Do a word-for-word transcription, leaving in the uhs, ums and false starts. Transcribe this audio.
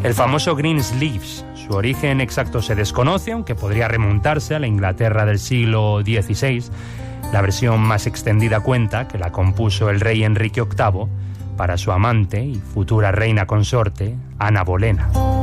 El famoso Green Sleeves. Su origen exacto se desconoce, aunque podría remontarse a la Inglaterra del siglo dieciséis. La versión más extendida cuenta que la compuso el rey Enrique octavo para su amante y futura reina consorte, Ana Bolena.